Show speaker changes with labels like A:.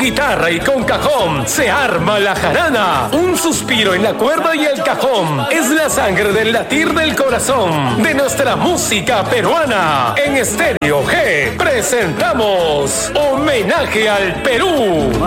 A: guitarra y con cajón se arma la jarana. Un suspiro en la cuerda y el cajón es la sangre del latir del corazón de nuestra música peruana. En Estéreo G presentamos Homenaje al Perú.